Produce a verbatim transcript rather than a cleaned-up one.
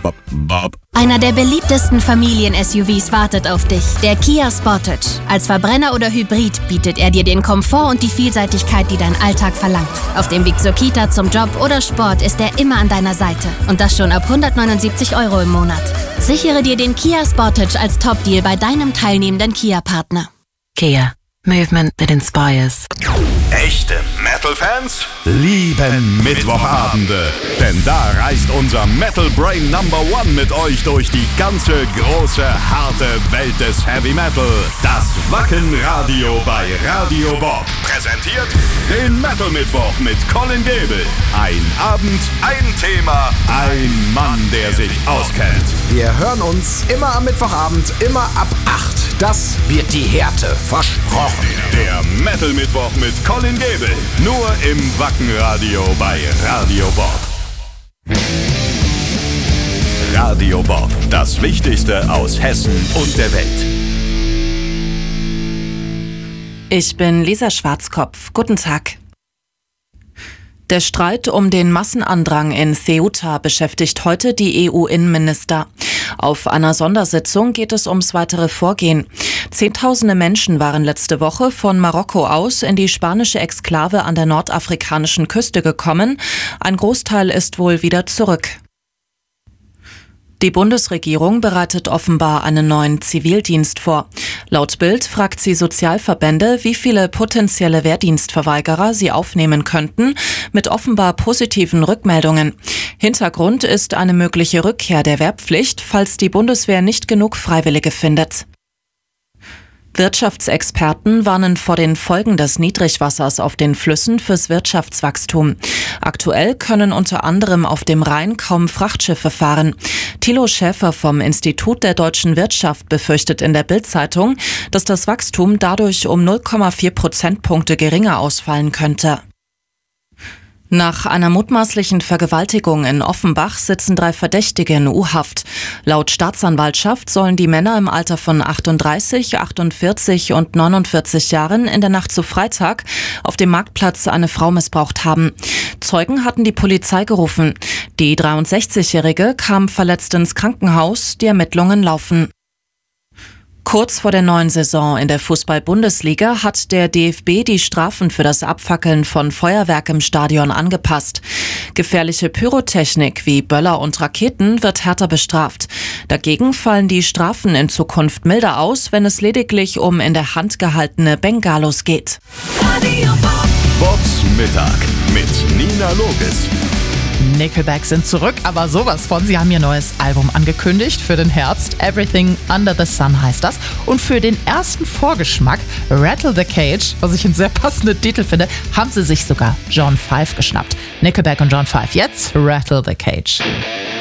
bop, bop. Einer der beliebtesten Familien-S U Vs wartet auf dich, der Kia Sportage. Als Verbrenner oder Hybrid bietet er dir den Komfort und die Vielseitigkeit, die dein Alltag verlangt. Auf dem Weg zur Kita, zum Job oder Sport ist er immer an deiner Seite. Und das schon ab hundertneunundsiebzig Euro im Monat. Sichere dir den Kia Sportage als Top-Deal bei deinem teilnehmenden Kia-Partner. Kia. Movement that inspires. Echte Metal-Fans Lieben Mittwochabende, denn da reist unser Metal Brain Number One mit euch durch die ganze große, harte Welt des Heavy Metal. Das Wacken-Radio bei Radio Bob präsentiert den Metal Mittwoch mit Colin Gebel. Ein Abend, ein Thema, ein Mann, der sich auskennt. Wir hören uns immer am Mittwochabend, immer ab acht. Das wird die Härte, versprochen. Der Metal Mittwoch mit Colin Gebel. Nur im Wacken-Radio bei Radio Bob. Radio Bob. Das Wichtigste aus Hessen und der Welt. Ich bin Lisa Schwarzkopf. Guten Tag. Der Streit um den Massenandrang in Ceuta beschäftigt heute die E U-Innenminister. Auf einer Sondersitzung geht es ums weitere Vorgehen. Zehntausende Menschen waren letzte Woche von Marokko aus in die spanische Exklave an der nordafrikanischen Küste gekommen. Ein Großteil ist wohl wieder zurück. Die Bundesregierung bereitet offenbar einen neuen Zivildienst vor. Laut Bild fragt sie Sozialverbände, wie viele potenzielle Wehrdienstverweigerer sie aufnehmen könnten, mit offenbar positiven Rückmeldungen. Hintergrund ist eine mögliche Rückkehr der Wehrpflicht, falls die Bundeswehr nicht genug Freiwillige findet. Wirtschaftsexperten warnen vor den Folgen des Niedrigwassers auf den Flüssen fürs Wirtschaftswachstum. Aktuell können unter anderem auf dem Rhein kaum Frachtschiffe fahren. Thilo Schäfer vom Institut der deutschen Wirtschaft befürchtet in der Bild-Zeitung, dass das Wachstum dadurch um null Komma vier Prozentpunkte geringer ausfallen könnte. Nach einer mutmaßlichen Vergewaltigung in Offenbach sitzen drei Verdächtige in U-Haft. Laut Staatsanwaltschaft sollen die Männer im Alter von achtunddreißig, achtundvierzig und neunundvierzig Jahren in der Nacht zu Freitag auf dem Marktplatz eine Frau missbraucht haben. Zeugen hatten die Polizei gerufen. Die dreiundsechzigjährige kam verletzt ins Krankenhaus. Die Ermittlungen laufen. Kurz vor der neuen Saison in der Fußball-Bundesliga hat der D F B die Strafen für das Abfackeln von Feuerwerk im Stadion angepasst. Gefährliche Pyrotechnik wie Böller und Raketen wird härter bestraft. Dagegen fallen die Strafen in Zukunft milder aus, wenn es lediglich um in der Hand gehaltene Bengalos geht. Bobs Mittag mit Nina Loges. Nickelback sind zurück, aber sowas von. Sie haben ihr neues Album angekündigt für den Herbst. Everything Under the Sun heißt das. Und für den ersten Vorgeschmack, Rattle the Cage, was ich einen sehr passenden Titel finde, haben sie sich sogar John Five geschnappt. Nickelback und John Five. Jetzt Rattle the Cage.